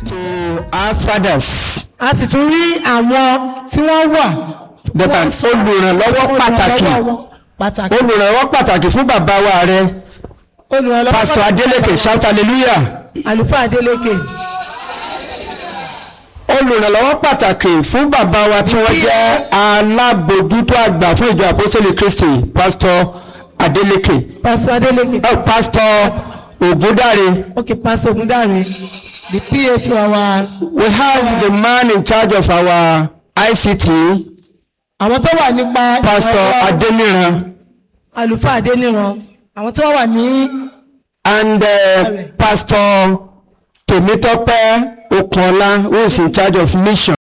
to our fathers. A sì tún rí àwọn tí wọ́n wà. Olùrànlọ́wọ́ pàtàkì fún bàbá wa rẹ. Pastor Adeleke, shout hallelujah. Àlùfáà Adeleke. Olùrànlọ́wọ́ pàtàkì fún bàbá wa tí wọ́n jẹ́ alábòójútó àgbà fún ìjọ Apostolic Christi, Pastor Adeleke. Pastor Adeleke. Pastor Ogundare. Okay, Pastor Ogundare, the PA to our. We have the man in charge of our ICT. Àwọn tó wà nípa. Pastor Adeniran. Àlùfáà Adeniran. Àwọn tó wà ní. And Pastor Temitope Okola, who is in charge of mission.